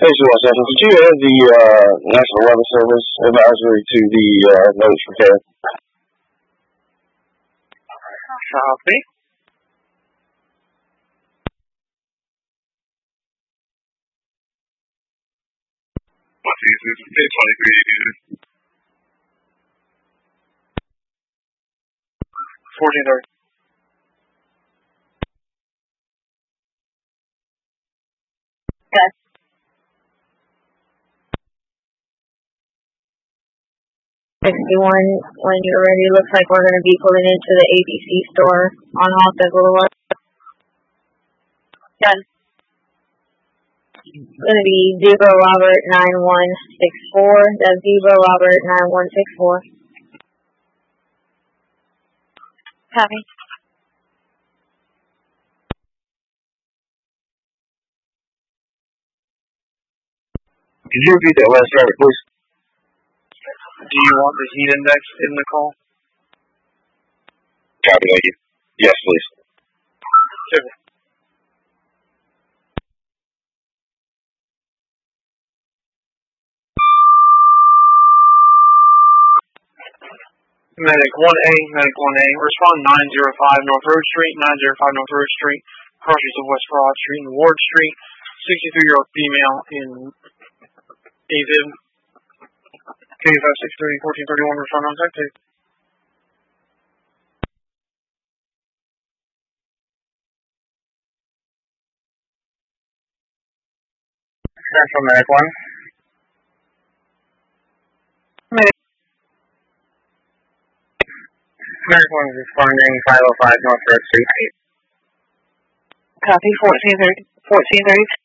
Hey, so what's up? Did you add the National Weather Service advisory to the notes for Ted? Copy. What's this? It's 23 1430. Okay. When you're ready, looks like we're going to be pulling into the ABC store on Halsted Boulevard. Done. It's going to be Zebra Robert 9164. That's Zebra Robert 9164. Copy. Could you repeat that last part, please? Do you want the heat index in the call? Copy, thank you. Yes, please. Sure. Medic 1A, respond 905 North Road Street, 905 North Road Street, crossings of West Broad Street and Ward Street, 63-year-old female in AVIB, K5630 1431, respond on site 2. Central Medic 1. Medic 1 is responding 505 North Road Street. Copy, 1430.